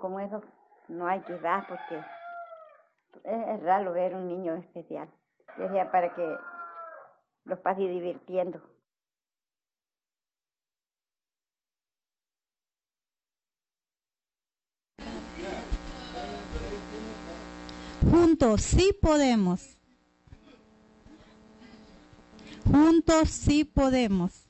como eso no hay que dar porque es raro ver un niño especial. Decía para que los pase divirtiendo. Juntos sí podemos. Juntos sí podemos.